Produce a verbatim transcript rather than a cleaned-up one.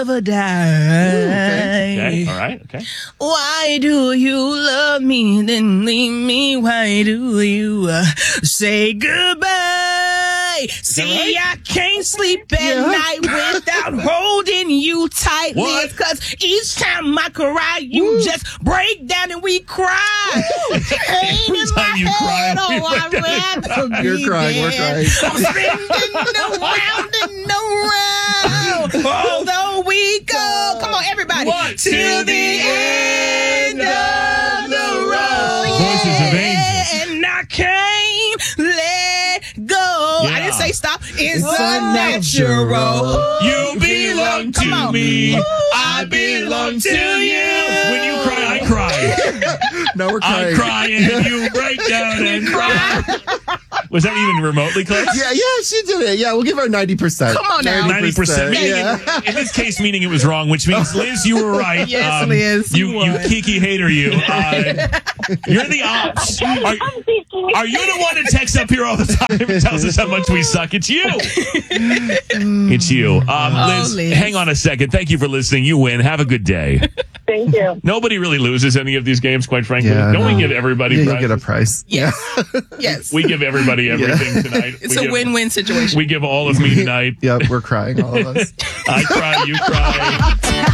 never die. Okay. All right. Okay. Why do you love me, then leave me? Why do you uh, say goodbye? See, right? I can't sleep at Yeah. night without holding you tight, What? Liz, cause each time I cry, you just break down and we cry. Pain in my time you head, cry, we oh, I'd break rather be You're crying, we're dead. crying. I'm spinning around and around. Although we go, come on, everybody, What? till the end of the road. Voices of Yeah, and I can't let go. I didn't Yeah. say stop. It's, It's unnatural. You belong Come to on. me. I belong to you. When you cry, I cry. Now we're I'm crying. crying and you break down and cry. Was that even remotely close? Yeah, yeah, she did it. Yeah, we'll give her ninety percent. Come on now. ninety percent. Yeah. In this case, meaning it was wrong, which means, Liz, you were right. Yes, Liz, You, you you won. Kiki hater, you. Uh, you're the ops. Are, are you the one that texts up here all the time and tells us how much we suck? It's you. It's you. Um, Oh, Liz, Liz. hang on a second. Thank you for listening. You win. Have a good day. Thank you. Nobody really loses any of these games, quite frankly. Yeah, Don't we no. give everybody Yeah, you'll prizes? get a price. Yes. Yes. We give everybody everything tonight. It's we a give, win-win situation. We give all of me tonight. Yep, we're crying, all of us. I cry, you cry.